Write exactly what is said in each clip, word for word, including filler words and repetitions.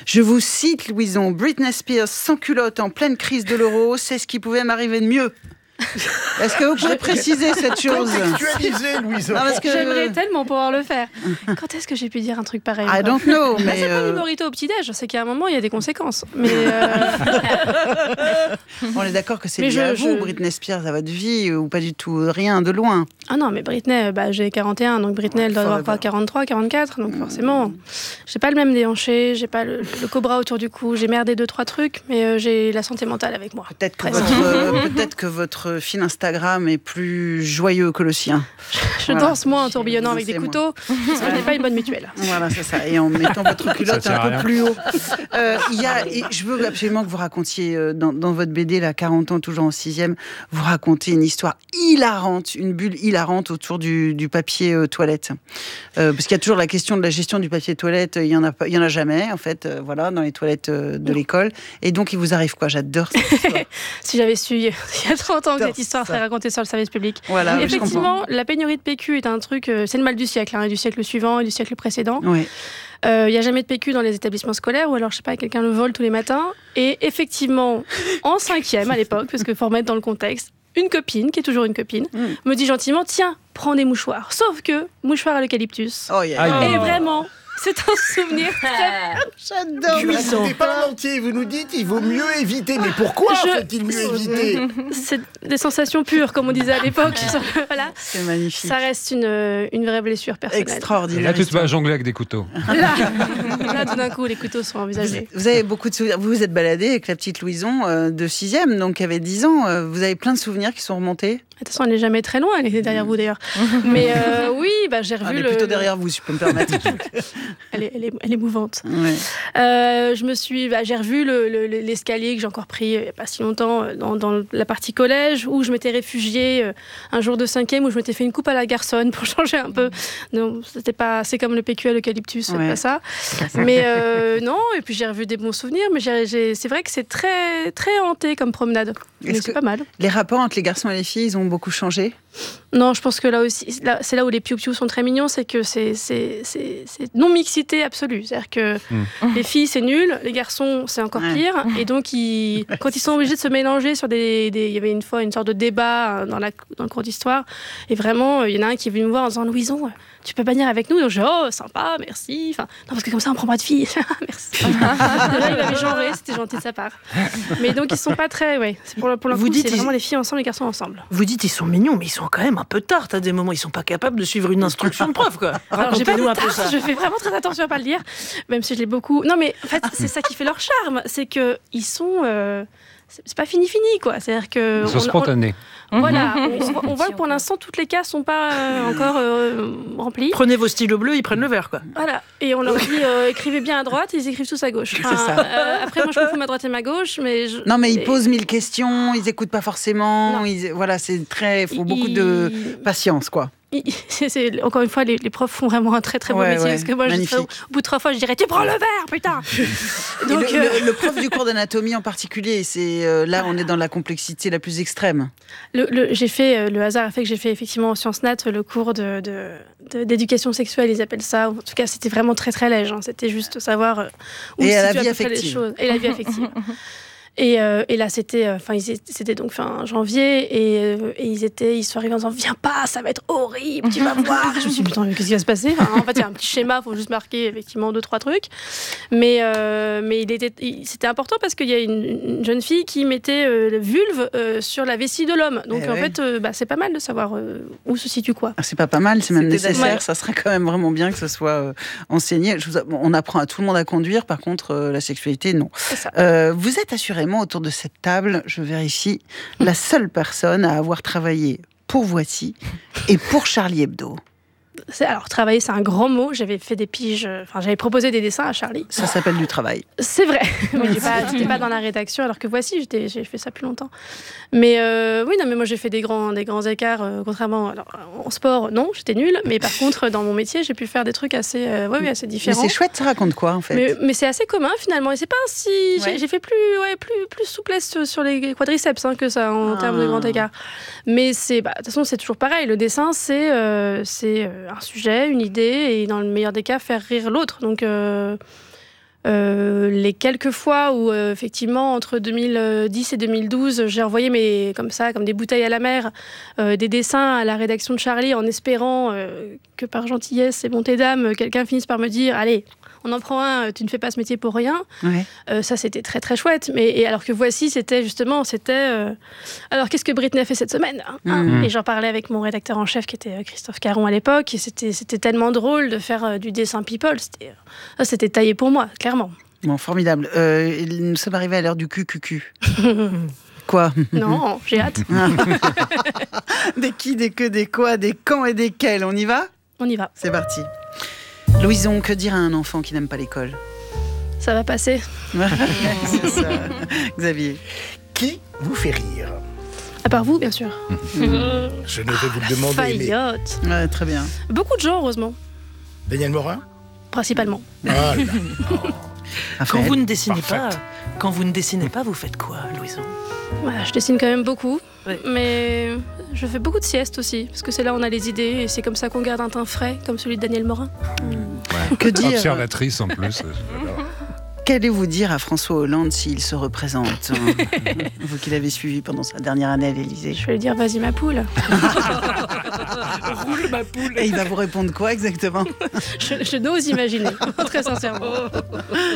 Je vous cite, Louison, Britney Spears sans culotte en pleine crise de l'euro, c'est ce qui pouvait m'arriver de mieux. Est-ce que vous pouvez préciser cette chose? Contextualiser, Louison. Non, parce que j'aimerais tellement pouvoir le faire. Quand est-ce que j'ai pu dire un truc pareil? I don't know. Mais c'est euh... pas Humorito au petit-déj, c'est qu'à un moment, il y a des conséquences. Mais euh... On est d'accord que c'est mais lié je, à vous, je... Britney Spears, à votre vie, ou pas du tout, rien, de loin? Ah non, mais Britney, bah, j'ai quarante et un, donc Britney, elle doit avoir quoi, quarante-trois, quarante-quatre, donc mmh. forcément, j'ai pas le même déhanché, j'ai pas le, le cobra autour du cou, j'ai merdé deux, trois trucs, mais euh, j'ai la santé mentale avec moi. Peut-être que, votre, euh, peut-être que votre fil Instagram est plus joyeux que le sien. Je voilà. danse moins en tourbillonnant avec des couteaux, parce que je n'ai pas une bonne mutuelle. Voilà, c'est ça. Et en mettant votre culotte un peu plus haut. Euh, y a, et je veux absolument que vous racontiez, euh, dans, dans votre B D, là, quarante ans, toujours en sixième, vous racontez une histoire hilarante, une bulle hilarante autour du, du papier euh, toilette. Euh, parce qu'il y a toujours la question de la gestion du papier toilette. Il n'y en a, il y en a jamais, en fait, euh, voilà, dans les toilettes euh, de non. l'école. Et donc, il vous arrive quoi? J'adore cette histoire. Si j'avais su, il y a trente ans que cette histoire serait racontée sur le service public. Voilà, effectivement, la pénurie de P Q est un truc, euh, c'est le mal du siècle, hein, et du siècle suivant et du siècle précédent. Oui. Il euh, n'y a jamais de P Q dans les établissements scolaires, ou alors, je sais pas, quelqu'un le vole tous les matins. Et effectivement, en cinquième à l'époque, parce qu'il faut remettre dans le contexte, une copine, qui est toujours une copine, mm. me dit gentiment, tiens, prends des mouchoirs. Sauf que, mouchoir à l'eucalyptus. Oh, yeah. Et vraiment... C'est un souvenir très... J'adore. Vous n'êtes pas entier, vous nous dites il vaut mieux éviter. Mais pourquoi je... faut-il mieux éviter? C'est des sensations pures, comme on disait à l'époque. Voilà. C'est magnifique. Ça reste une, une vraie blessure personnelle. Extraordinaire. Et là, tu te vas jongler avec des couteaux. Là, là tout d'un coup, les couteaux sont envisagés. Vous, vous avez beaucoup de souvenirs. Vous vous êtes baladée avec la petite Louison euh, de sixième, donc qui avait dix ans. Euh, vous avez plein de souvenirs qui sont remontés? De toute façon, elle n'est jamais très loin, elle est derrière vous d'ailleurs. Mais euh, oui, bah, j'ai revu ah, elle est le... plutôt derrière vous, si je peux me permettre. elle, est, elle, est, elle est mouvante. Ouais. Euh, je me suis, bah, j'ai revu le, le, l'escalier que j'ai encore pris il n'y a pas si longtemps dans, dans la partie collège, où je m'étais réfugiée euh, un jour de cinquième, où je m'étais fait une coupe à la garçonne pour changer un peu. Donc, c'était pas, c'est comme le P Q à l'eucalyptus, c'est ouais. pas ça. Mais euh, non, et puis j'ai revu des bons souvenirs, mais j'ai, j'ai, c'est vrai que c'est très, très hanté comme promenade. Mais c'est pas mal. Les rapports entre les garçons et les filles, ils ont beaucoup changé? Non, je pense que là aussi, là, c'est là où les piou-piou sont très mignons, c'est que c'est, c'est, c'est, c'est non-mixité absolue. C'est-à-dire que mmh. les filles, c'est nul, les garçons, c'est encore ouais. pire. Et donc, ils, quand ils sont obligés de se mélanger sur des, des... Il y avait une fois une sorte de débat dans, la, dans le cours d'histoire, et vraiment, il y en a un qui est venu me voir en disant « Louison, tu peux pas venir avec nous ?» Donc je dis « Oh, sympa, merci. » Enfin, non, parce que comme ça, on prend pas de filles. Merci. Là, il m'avait genré, c'était gentil de sa part. Mais donc, ils sont pas très... Ouais, c'est pour, pour le coup, c'est vraiment les filles ensemble, les garçons ensemble. Vous dites ils sont mignons, mais ils sont quand même un peu tartes à des moments. Ils sont pas capables de suivre une instruction de prof, quoi. Racontez-nous un peu ça. Je fais vraiment très attention à pas le dire, même si je l'ai beaucoup... Non, mais en fait, c'est ça qui fait leur charme. C'est qu'ils sont... Euh... C'est pas fini fini quoi, c'est-à-dire que ils sont spontanés. On, voilà, on, on voit que pour l'instant toutes les cases sont pas euh, encore euh, remplies. Prenez vos stylos bleus, ils prennent le vert quoi. Voilà, et on leur dit euh, écrivez bien à droite, ils écrivent tous à gauche. Enfin, c'est ça. Euh, après moi je confonds ma droite et ma gauche, mais je... non mais ils et... posent mille questions, ils écoutent pas forcément, ils... voilà c'est très, faut beaucoup il... de patience quoi. C'est, c'est, encore une fois, les, les profs font vraiment un très très beau ouais, métier. Ouais, parce que moi, je serais, au bout de trois fois, je dirais tu prends le verre, putain. Donc, le, euh... le, le prof du cours d'anatomie en particulier, c'est euh, là on est dans la complexité la plus extrême. Le, le, j'ai fait euh, le hasard a fait que j'ai fait effectivement en sciences nat le cours de, de, de, d'éducation sexuelle, ils appellent ça. En tout cas, c'était vraiment très très léger. Hein. C'était juste savoir euh, où et se la situent vie à peu près les affective. choses et la vie affective. Et, euh, et là, c'était, enfin, euh, c'était donc fin janvier, et, euh, et ils étaient, ils sont arrivés en disant viens pas, ça va être horrible, tu vas voir. Je me suis dit putain, qu'est-ce qui va se passer? Enfin, en fait, il y a un petit schéma, faut juste marquer effectivement deux trois trucs. Mais euh, mais il était, il, c'était important parce qu'il y a une, une jeune fille qui mettait euh, le vulve euh, sur la vessie de l'homme. Donc eh en ouais. fait, euh, bah, c'est pas mal de savoir euh, où se situe quoi. Ah, c'est pas pas mal, c'est même C'était nécessaire. Ouais. Ça serait quand même vraiment bien que ce soit euh, enseigné. Je vous a... On apprend à tout le monde à conduire, par contre, euh, la sexualité, non. C'est ça. Euh, vous êtes assurément autour de cette table, je vérifie, la seule personne à avoir travaillé pour Voici et pour Charlie Hebdo. C'est, alors, travailler, c'est un grand mot. J'avais fait des piges, enfin, j'avais proposé des dessins à Charlie. Ça s'appelle du travail. C'est vrai, mais j'ai pas, j'étais pas dans la rédaction, alors que Voici, j'étais, j'ai fait ça plus longtemps. Mais euh, oui, non, mais moi, j'ai fait des grands, des grands écarts, euh, contrairement... Alors, en sport, non, j'étais nulle, mais par contre, dans mon métier, j'ai pu faire des trucs assez, euh, ouais, ouais, assez différents. Mais c'est chouette, ça raconte quoi, en fait? Mais, mais c'est assez commun, finalement, et c'est pas si... Ouais. J'ai, j'ai fait plus, ouais, plus, plus souplesse sur les quadriceps hein, que ça, en ah. termes de grands écarts. Mais c'est... Bah, de toute façon, c'est toujours pareil. Le dessin, c'est, euh, c'est un sujet, une idée, et dans le meilleur des cas, faire rire l'autre. Donc, euh, Euh, les quelques fois où, euh, effectivement, entre deux mille dix et deux mille douze, j'ai envoyé mes, comme ça, comme des bouteilles à la mer, euh, des dessins à la rédaction de Charlie en espérant euh, que par gentillesse et bonté d'âme, quelqu'un finisse par me dire « Allez, on en prend un, tu ne fais pas ce métier pour rien. Ouais. » euh, Ça, c'était très, très chouette. Mais, et alors que Voici, c'était justement, c'était... Euh, alors, qu'est-ce que Britney a fait cette semaine hein mmh. Et j'en parlais avec mon rédacteur en chef, qui était Christophe Caron à l'époque, et c'était, c'était tellement drôle de faire euh, du dessin people. C'était, euh, c'était taillé pour moi, clairement. Bon, formidable. Euh, nous sommes arrivés à l'heure du Q Q Q. Quoi ? Non, j'ai hâte. Des qui, des que, des quoi, des quand et des quels. On y va ? On y va. C'est parti. Louison, que dire à un enfant qui n'aime pas l'école ? Ça va passer. C'est ça. Xavier. Qui vous fait rire ? À part vous, bien sûr. Mmh. Je ne vais vous le demander. Faillotte. Mais... Ouais, très bien. Beaucoup de gens, heureusement. Daniel Morin ? Principalement. Ah là. Oh. Quand vous ne dessinez Parfait. pas, quand vous ne dessinez pas, vous faites quoi, Louison ? Ouais, je dessine quand même beaucoup, ouais. mais je fais beaucoup de siestes aussi, parce que c'est là où on a les idées, et c'est comme ça qu'on garde un teint frais, comme celui de Daniel Morin. Ouais. Que dire ? Observatrice en plus. Qu'allez-vous dire à François Hollande s'il se représente hein, vous qui l'avez suivi pendant sa dernière année à l'Élysée ? Je vais lui dire, vas-y ma poule. Roule ma poule. Et il va vous répondre quoi exactement ? je, je n'ose imaginer, très sincèrement. Xavier ?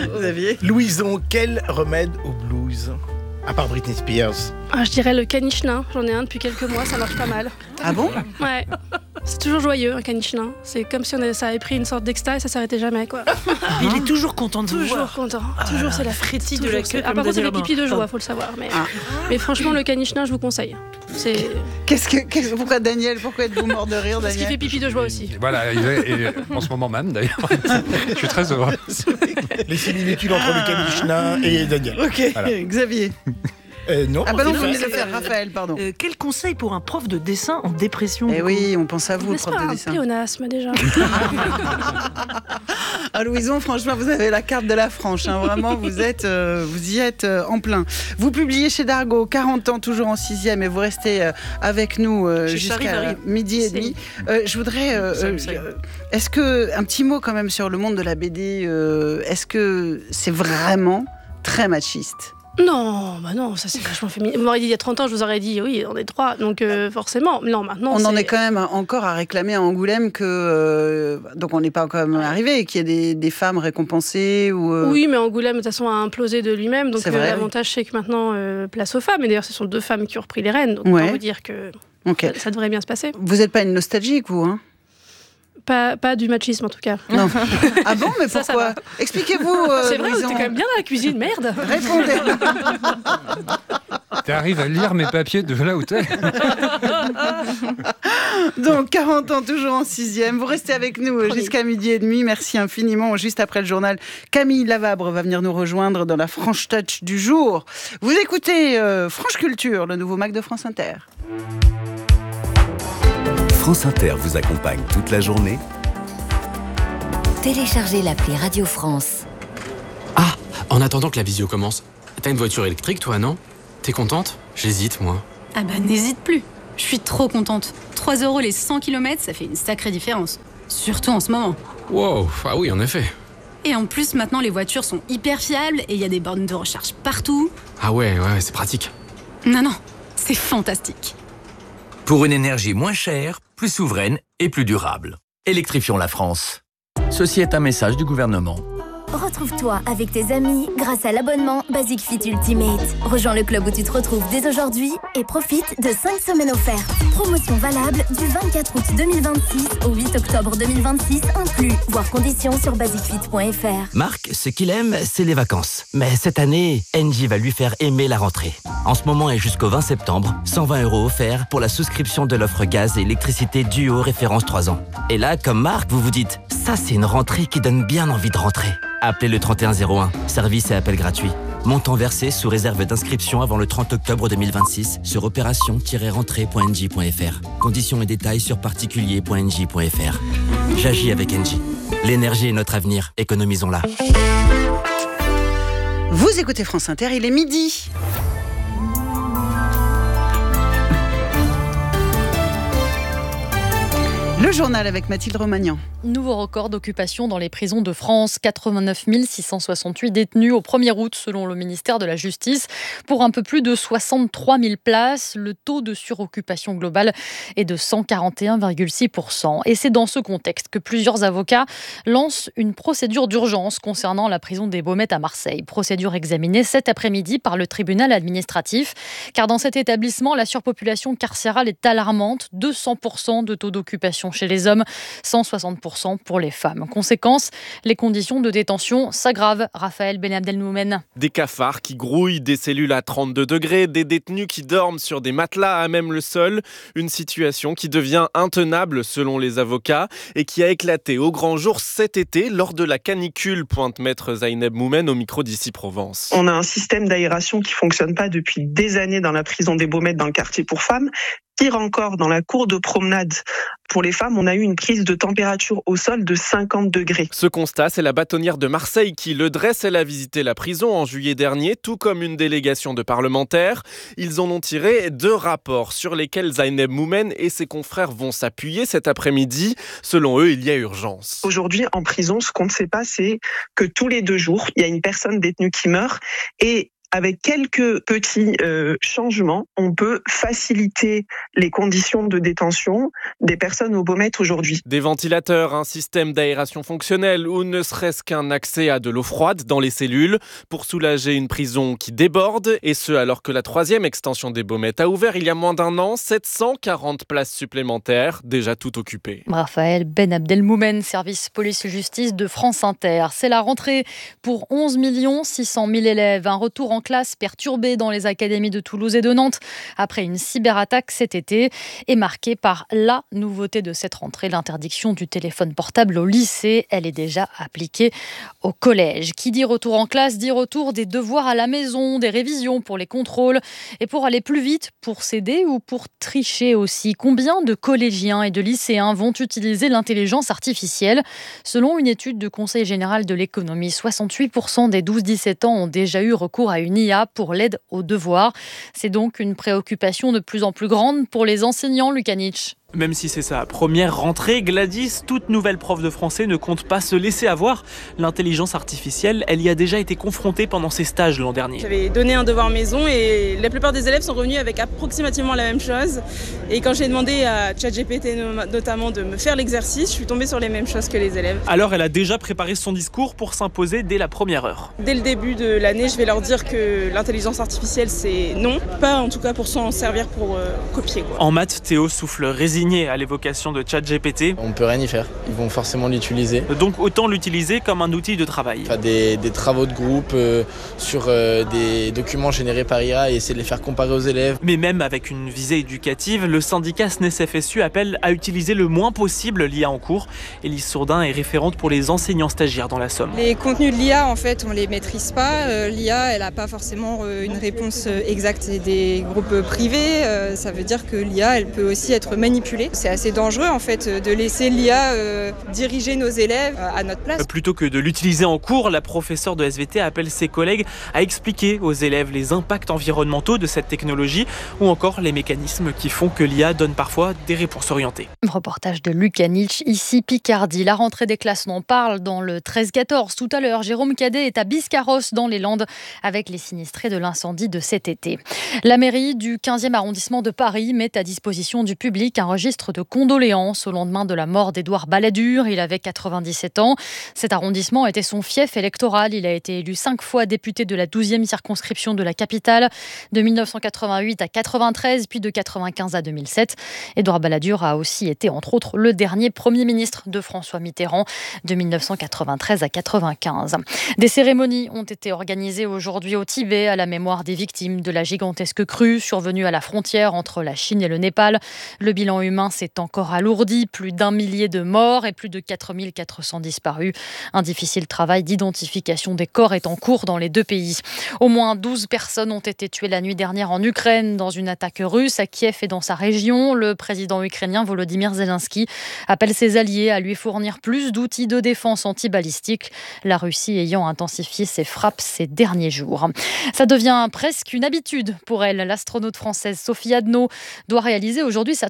Louison, quel remède au blues ? À part Britney Spears. Ah, je dirais le caniche nain. J'en ai un depuis quelques mois, ça marche pas mal. Ah bon ? Ouais. C'est toujours joyeux, un caniche nain. C'est comme si on avait, ça avait pris une sorte d'extase et ça s'arrêtait jamais, quoi. Il est toujours content de vous Toujours voir. content. Ah, toujours, c'est la frétille de la queue. Ah, par contre, c'est des pipis de joie, faut le savoir. Mais, ah. mais franchement, le caniche nain, je vous conseille. C'est... Qu'est-ce que, qu'est-ce, pourquoi Daniel ? Pourquoi êtes-vous mort de rire, Daniel ? Parce qu'il fait pipi de joie aussi. Et voilà, il est, et en ce moment même, d'ailleurs. Je suis très heureux. Les similitudes entre le caniche nain et Daniel. Ok, voilà. Xavier. Euh, non, ah bah non, vous venez le faire, Raphaël, pardon. Euh, quel conseil pour un prof de dessin en dépression ? Eh oui, on pense à vous, N'est-ce prof pas de un dessin. pléonasme déjà. Ah Louison, franchement, vous avez la carte de la franche. Hein. Vraiment, vous êtes, euh, vous y êtes euh, en plein. Vous publiez chez Dargaud, quarante ans, toujours en sixième, et vous restez euh, avec nous euh, jusqu'à arrive, arrive. midi et demi. Euh, je voudrais, euh, ça, euh, ça. est-ce que un petit mot quand même sur le monde de la B D. Euh, est-ce que c'est vraiment très machiste ? Non, bah non, ça c'est vachement féminin. Vous m'auriez dit il y a trente ans, je vous aurais dit oui, on est trois, donc euh, forcément. Non, maintenant. On c'est... en est quand même encore à réclamer à Angoulême que. Euh, donc on n'est pas quand même arrivé, qu'il y ait des, des femmes récompensées ou. Euh... Oui, mais Angoulême, de toute façon, a implosé de lui-même. Donc c'est vrai, euh, l'avantage, oui. c'est que maintenant, euh, place aux femmes. Et d'ailleurs, ce sont deux femmes qui ont repris les rênes. Donc ouais. on peut vous dire que okay. ça, ça devrait bien se passer. Vous n'êtes pas une nostalgique, vous, hein ? Pas, pas du machisme en tout cas. Non. Ah bon, mais pourquoi ? ça, ça Expliquez-vous. Euh, c'est vrai, Louison. t'es quand même bien dans la cuisine, merde. Répondez. T'arrives à lire mes papiers de là où t'es. Donc, quarante ans, toujours en sixième. Vous restez avec nous Promis. jusqu'à midi et demi. Merci infiniment. Juste après le journal, Camille Lavabre va venir nous rejoindre dans la Franche Touch du jour. Vous écoutez euh, Franche Culture, le nouveau Mac de France Inter. France Inter vous accompagne toute la journée. Téléchargez l'appli Radio France. Ah, en attendant que la visio commence, t'as une voiture électrique toi, non ? T'es contente ? J'hésite, moi. Ah bah n'hésite plus. Je suis trop contente. trois euros les cent kilomètres, ça fait une sacrée différence. Surtout en ce moment. Wow, ah oui, en effet. Et en plus, maintenant, les voitures sont hyper fiables et il y a des bornes de recharge partout. Ah ouais, ouais, c'est pratique. Non, non, c'est fantastique. Pour une énergie moins chère, plus souveraine et plus durable. Électrifions la France. Ceci est un message du gouvernement. Retrouve-toi avec tes amis grâce à l'abonnement Basic Fit Ultimate. Rejoins le club où tu te retrouves dès aujourd'hui et profite de cinq semaines offertes. Promotion valable du vingt-quatre août deux mille vingt-six au huit octobre deux mille vingt-six inclus. Voir conditions sur basic fit point f r. Marc, ce qu'il aime, c'est les vacances. Mais cette année, Engie va lui faire aimer la rentrée. En ce moment et jusqu'au vingt septembre, cent vingt euros offerts pour la souscription de l'offre gaz et électricité Duo référence trois ans. Et là, comme Marc, vous vous dites, ça c'est une rentrée qui donne bien envie de rentrer. Appelez le trente et un zéro un, service et appel gratuit. Montant versé sous réserve d'inscription avant le trente octobre deux mille vingt-six sur opération tiret rentrée point engie point f r. Conditions et détails sur particulier point engie point f r. J'agis avec Engie. L'énergie est notre avenir, économisons-la. Vous écoutez France Inter, il est midi. Le journal avec Mathilde Romagnan. Nouveau record d'occupation dans les prisons de France. quatre-vingt-neuf mille six cent soixante-huit détenus au premier août selon le ministère de la Justice pour un peu plus de soixante-trois mille places. Le taux de suroccupation globale est de cent quarante et un virgule six pour cent. Et c'est dans ce contexte que plusieurs avocats lancent une procédure d'urgence concernant la prison des Baumettes à Marseille. Procédure examinée cet après-midi par le tribunal administratif. Car dans cet établissement, la surpopulation carcérale est alarmante. deux cents pour cent de taux d'occupation chez les hommes, cent soixante pour cent pour les femmes. Conséquence, les conditions de détention s'aggravent. Raphaël Ben Abdelmoumen. Des cafards qui grouillent, des cellules à trente-deux degrés, des détenus qui dorment sur des matelas à même le sol. Une situation qui devient intenable selon les avocats et qui a éclaté au grand jour cet été lors de la canicule, pointe maître Zaineb Moumen au micro d'Ici Provence. On a un système d'aération qui ne fonctionne pas depuis des années dans la prison des Baumettes dans le quartier pour femmes. Pire encore, dans la cour de promenade, pour les femmes, on a eu une prise de température au sol de cinquante degrés. Ce constat, c'est la bâtonnière de Marseille qui le dresse. Elle a visité la prison en juillet dernier, tout comme une délégation de parlementaires. Ils en ont tiré deux rapports sur lesquels Zaineb Moumen et ses confrères vont s'appuyer cet après-midi. Selon eux, il y a urgence. Aujourd'hui, en prison, ce qu'on ne sait pas, c'est que tous les deux jours, il y a une personne détenue qui meurt et avec quelques petits euh, changements, on peut faciliter les conditions de détention des personnes aux Baumettes aujourd'hui. Des ventilateurs, un système d'aération fonctionnel ou ne serait-ce qu'un accès à de l'eau froide dans les cellules pour soulager une prison qui déborde. Et ce, alors que la troisième extension des Baumettes a ouvert il y a moins d'un an, sept cent quarante places supplémentaires, déjà toutes occupées. Raphaël Ben Abdelmoumen, service police-justice de France Inter. C'est la rentrée pour onze millions six cent mille élèves. Un retour en classe perturbée dans les académies de Toulouse et de Nantes après une cyberattaque cet été est marquée par la nouveauté de cette rentrée, l'interdiction du téléphone portable au lycée. Elle est déjà appliquée au collège. Qui dit retour en classe dit retour des devoirs à la maison, des révisions pour les contrôles et pour aller plus vite, pour s'aider ou pour tricher aussi. Combien de collégiens et de lycéens vont utiliser l'intelligence artificielle ? Selon une étude du Conseil général de l'économie, soixante-huit pour cent des douze dix-sept ans ont déjà eu recours à une I A pour l'aide aux devoirs. C'est donc une préoccupation de plus en plus grande pour les enseignants, Lukanich. Même si c'est sa première rentrée, Gladys, toute nouvelle prof de français, ne compte pas se laisser avoir. L'intelligence artificielle, elle y a déjà été confrontée pendant ses stages l'an dernier. J'avais donné un devoir maison et la plupart des élèves sont revenus avec approximativement la même chose. Et quand j'ai demandé à ChatGPT notamment de me faire l'exercice, je suis tombée sur les mêmes choses que les élèves. Alors elle a déjà préparé son discours pour s'imposer dès la première heure. Dès le début de l'année, je vais leur dire que l'intelligence artificielle, c'est non. Pas en tout cas pour s'en servir pour euh, copier, quoi. En maths, Théo souffle résigné à l'évocation de ChatGPT. On peut rien y faire, ils vont forcément l'utiliser. Donc autant l'utiliser comme un outil de travail. Enfin, des, des travaux de groupe euh, sur euh, des documents générés par I A et essayer de les faire comparer aux élèves. Mais même avec une visée éducative, le syndicat S N E S F S U appelle à utiliser le moins possible l'I A en cours. Élise Sourdin est référente pour les enseignants stagiaires dans la Somme. Les contenus de l'I A, en fait, on les maîtrise pas. Euh, L'I A, elle n'a pas forcément euh, une réponse exacte. C'est des groupes privés. Euh, ça veut dire que l'I A, elle peut aussi être manipulée. C'est assez dangereux en fait de laisser l'I A euh, diriger nos élèves euh, à notre place. Plutôt que de l'utiliser en cours, la professeure de S V T appelle ses collègues à expliquer aux élèves les impacts environnementaux de cette technologie ou encore les mécanismes qui font que l'I A donne parfois des réponses orientées. Reportage de Lukanich, ici Picardie. La rentrée des classes, on en parle dans le treize quatorze. Tout à l'heure, Jérôme Cadet est à Biscarrosse dans les Landes avec les sinistrés de l'incendie de cet été. La mairie du quinzième arrondissement de Paris met à disposition du public un registre de condoléances au lendemain de la mort d'Édouard Balladur. Il avait quatre-vingt-dix-sept ans. Cet arrondissement était son fief électoral. Il a été élu cinq fois député de la douzième circonscription de la capitale, de mille neuf cent quatre-vingt-huit à quatre-vingt-treize, puis de quatre-vingt-quinze à deux mille sept. Édouard Balladur a aussi été, entre autres, le dernier Premier ministre de François Mitterrand, de mille neuf cent quatre-vingt-treize à quatre-vingt-quinze. Des cérémonies ont été organisées aujourd'hui au Tibet à la mémoire des victimes de la gigantesque crue survenue à la frontière entre la Chine et le Népal. Le bilan humain s'est encore alourdi, plus d'un millier de morts et plus de quatre mille quatre cents disparus. Un difficile travail d'identification des corps est en cours dans les deux pays. Au moins douze personnes ont été tuées la nuit dernière en Ukraine dans une attaque russe à Kiev et dans sa région. Le président ukrainien Volodymyr Zelensky appelle ses alliés à lui fournir plus d'outils de défense antibalistique, la Russie ayant intensifié ses frappes ces derniers jours. Ça devient presque une habitude pour elle. L'astronaute française Sophie Adno doit réaliser aujourd'hui sa troisième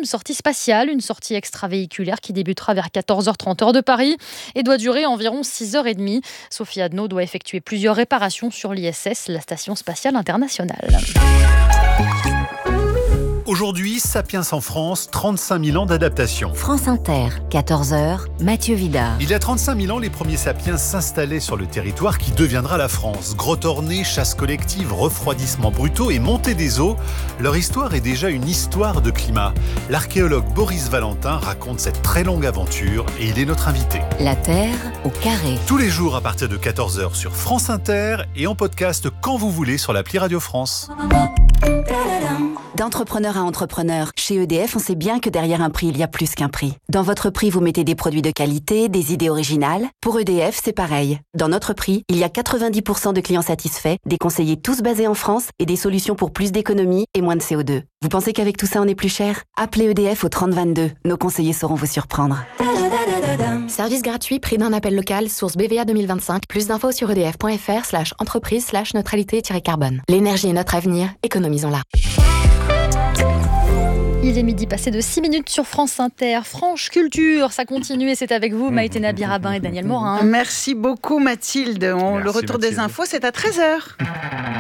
deuxième sortie spatiale, une sortie extravéhiculaire qui débutera vers quatorze heures trente heure de Paris et doit durer environ six heures trente. Sophie Adno doit effectuer plusieurs réparations sur l'I S S, la Station spatiale internationale. Aujourd'hui, Sapiens en France, trente-cinq mille ans d'adaptation. France Inter, quatorze heures, Mathieu Vidard. Il y a trente-cinq mille ans, les premiers Sapiens s'installaient sur le territoire qui deviendra la France. Grottes ornées, chasse collective, refroidissement brutaux et montée des eaux. Leur histoire est déjà une histoire de climat. L'archéologue Boris Valentin raconte cette très longue aventure et il est notre invité. La Terre au carré. Tous les jours à partir de quatorze heures sur France Inter et en podcast quand vous voulez sur l'appli Radio France. D'entrepreneur à entrepreneur, chez E D F, on sait bien que derrière un prix, il y a plus qu'un prix. Dans votre prix, vous mettez des produits de qualité, des idées originales. Pour E D F, c'est pareil. Dans notre prix, il y a quatre-vingt-dix pour cent de clients satisfaits, des conseillers tous basés en France et des solutions pour plus d'économie et moins de C O deux. Vous pensez qu'avec tout ça, on est plus cher ? Appelez E D F au trente vingt-deux. Nos conseillers sauront vous surprendre. Service gratuit, prix d'un appel local, source B V A deux mille vingt-cinq. Plus d'infos sur edf.fr slash entreprise slash neutralité-carbone. L'énergie est notre avenir, économisons-la. Il est midi passé de six minutes sur France Inter. Franche Culture, ça continue et c'est avec vous, Maïté Nabir-Rabin et Daniel Morin. Merci beaucoup Mathilde. On, Merci, le retour Mathilde. des infos, c'est à treize heures.